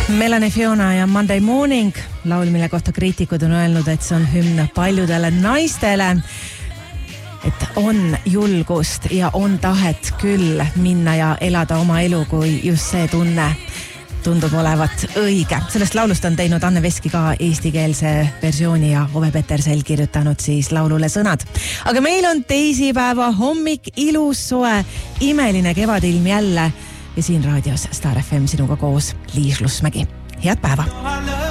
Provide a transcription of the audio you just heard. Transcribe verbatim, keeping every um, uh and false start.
Melanie Fiona ja Monday Morning, laul, mille kohta kriitikud on öelnud, et see on hümn paljudele naistele, et on julgust ja on tahet küll minna ja elada oma elu, kui just see tunne tundub olevat õige. Sellest laulust on teinud Anne Veski ka eestikeelse versiooni ja Ove Petersel kirjutanud siis laulule sõnad. Aga meil on teisipäeva hommik, ilus, soe, imeline kevadilm jälle ja siin raadios Star F M sinuga koos Liis Lusmägi. Head päeva!